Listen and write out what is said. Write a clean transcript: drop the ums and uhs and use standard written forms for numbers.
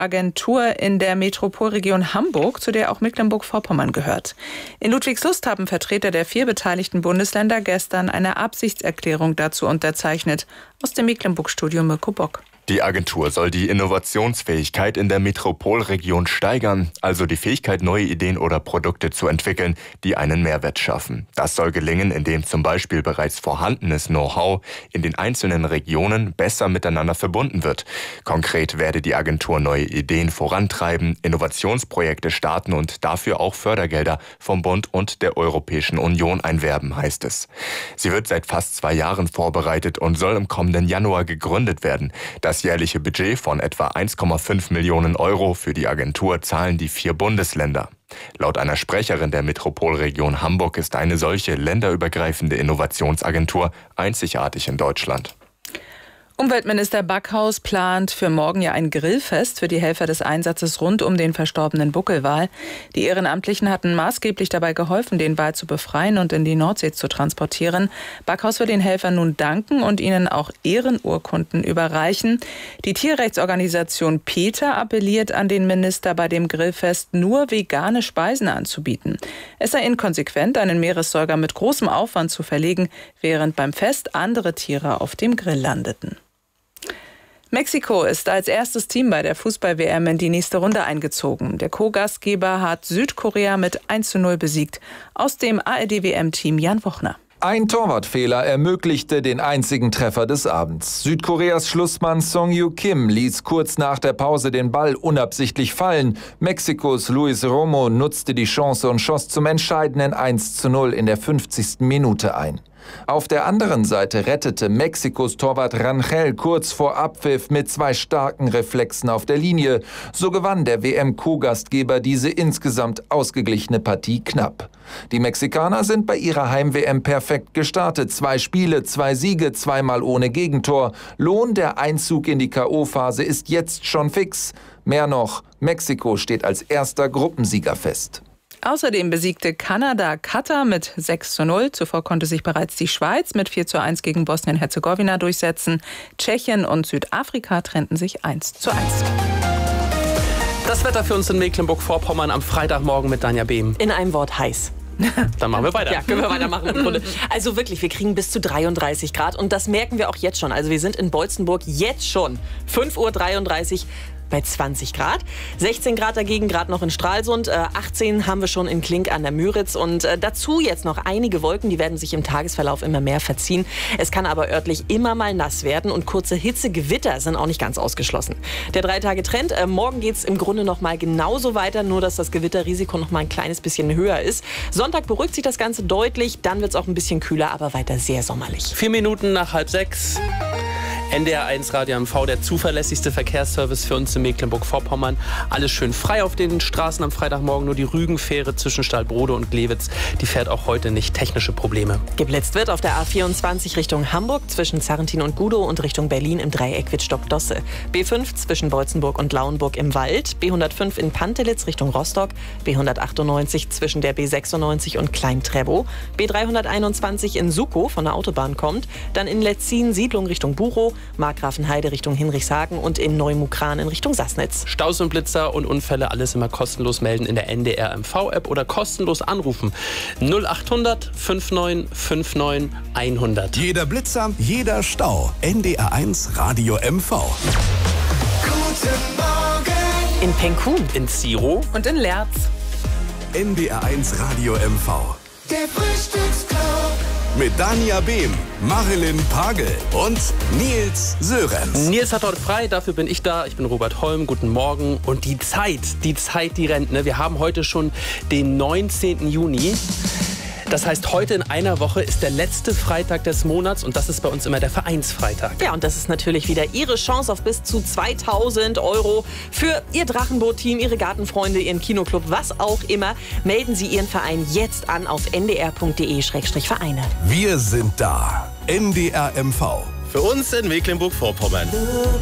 Agentur in der Metropolregion Hamburg, zu der auch Mecklenburg-Vorpommern gehört. In Ludwigslust haben Vertreter der 4 beteiligten Bundesländer gestern eine Absichtserklärung dazu unterzeichnet. Aus dem Mecklenburg-Studio Mirko Bock. Die Agentur soll die Innovationsfähigkeit in der Metropolregion steigern, also die Fähigkeit, neue Ideen oder Produkte zu entwickeln, die einen Mehrwert schaffen. Das soll gelingen, indem zum Beispiel bereits vorhandenes Know-how in den einzelnen Regionen besser miteinander verbunden wird. Konkret werde die Agentur neue Ideen vorantreiben, Innovationsprojekte starten und dafür auch Fördergelder vom Bund und der Europäischen Union einwerben, heißt es. Sie wird seit fast 2 Jahren vorbereitet und soll im kommenden Januar gegründet werden. Das jährliche Budget von etwa 1,5 Millionen Euro für die Agentur zahlen die 4 Bundesländer. Laut einer Sprecherin der Metropolregion Hamburg ist eine solche länderübergreifende Innovationsagentur einzigartig in Deutschland. Umweltminister Backhaus plant für morgen ja ein Grillfest für die Helfer des Einsatzes rund um den verstorbenen Buckelwal. Die Ehrenamtlichen hatten maßgeblich dabei geholfen, den Wal zu befreien und in die Nordsee zu transportieren. Backhaus will den Helfern nun danken und ihnen auch Ehrenurkunden überreichen. Die Tierrechtsorganisation PETA appelliert an den Minister, bei dem Grillfest nur vegane Speisen anzubieten. Es sei inkonsequent, einen Meeressäuger mit großem Aufwand zu verlegen, während beim Fest andere Tiere auf dem Grill landeten. Mexiko ist als erstes Team bei der Fußball-WM in die nächste Runde eingezogen. Der Co-Gastgeber hat Südkorea mit 1:0 besiegt. Aus dem ARD-WM-Team Jan Wochner. Ein Torwartfehler ermöglichte den einzigen Treffer des Abends. Südkoreas Schlussmann Song-Yu Kim ließ kurz nach der Pause den Ball unabsichtlich fallen. Mexikos Luis Romo nutzte die Chance und schoss zum entscheidenden 1:0 in der 50. Minute ein. Auf der anderen Seite rettete Mexikos Torwart Rangel kurz vor Abpfiff mit 2 starken Reflexen auf der Linie. So gewann der WM-Co-Gastgeber diese insgesamt ausgeglichene Partie knapp. Die Mexikaner sind bei ihrer Heim-WM perfekt gestartet. 2 Spiele, 2 Siege, 2-mal ohne Gegentor. Lohn, der Einzug in die K.O.-Phase ist jetzt schon fix. Mehr noch, Mexiko steht als erster Gruppensieger fest. Außerdem besiegte Kanada Katar mit 6:0. Zuvor konnte sich bereits die Schweiz mit 4:1 gegen Bosnien-Herzegowina durchsetzen. Tschechien und Südafrika trennten sich 1:1. Das Wetter für uns in Mecklenburg-Vorpommern am Freitagmorgen mit Danja Behm. In einem Wort: heiß. Dann machen wir weiter. Ja, können wir weitermachen im Grunde. Also wirklich, wir kriegen bis zu 33 Grad und das merken wir auch jetzt schon. Also wir sind in Bolzenburg jetzt schon 5:33 Uhr bei 20 Grad. 16 Grad dagegen gerade noch in Stralsund. 18 haben wir schon in Klink an der Müritz. Und dazu jetzt noch einige Wolken, die werden sich im Tagesverlauf immer mehr verziehen. Es kann aber örtlich immer mal nass werden und kurze Hitzegewitter sind auch nicht ganz ausgeschlossen. Der 3-Tage-Trend, morgen geht es im Grunde noch mal genauso weiter, nur dass das Gewitterrisiko noch mal ein kleines bisschen höher ist. Sonntag beruhigt sich das Ganze deutlich, dann wird es auch ein bisschen kühler, aber weiter sehr sommerlich. 4 Minuten nach 5:30. NDR1 Radio MV, der zuverlässigste Verkehrsservice für uns in Mecklenburg-Vorpommern. Alles schön frei auf den Straßen am Freitagmorgen. Nur die Rügenfähre zwischen Stallbrode und Glewitz, die fährt auch heute nicht. Technische Probleme. Geblitzt wird auf der A24 Richtung Hamburg zwischen Zarrentin und Gudow und Richtung Berlin im Dreieck Wittstock-Dosse. B5 zwischen Beutzenburg und Lauenburg im Wald. B105 in Pantelitz Richtung Rostock. B198 zwischen der B96 und Klein-Trebow. B321 in Sukow von der Autobahn kommt. Dann in Letzin Siedlung Richtung Buchow. Markgrafenheide Richtung Hinrichshagen und in Neumukran in Richtung Sassnitz. Staus und Blitzer und Unfälle alles immer kostenlos melden in der NDR MV-App oder kostenlos anrufen. 0800 5959 100. Jeder Blitzer, jeder Stau. NDR1 Radio MV. Guten Morgen. In Penkun. In Ziro. Und in Lerz. NDR1 Radio MV. Der Frühstücksclub. Mit Danja Behm, Marilyn Pagel und Nils Sörenz. Nils hat heute frei, dafür bin ich da. Ich bin Robert Holm, guten Morgen. Und die Zeit, die rennt. Ne? Wir haben heute schon den 19. Juni. Das heißt, heute in einer Woche ist der letzte Freitag des Monats und das ist bei uns immer der Vereinsfreitag. Ja, und das ist natürlich wieder Ihre Chance auf bis zu 2.000 € für Ihr Drachenboot-Team, Ihre Gartenfreunde, Ihren Kinoclub, was auch immer. Melden Sie Ihren Verein jetzt an auf ndr.de/Vereine. Wir sind da. NDR MV. Für uns in Mecklenburg-Vorpommern.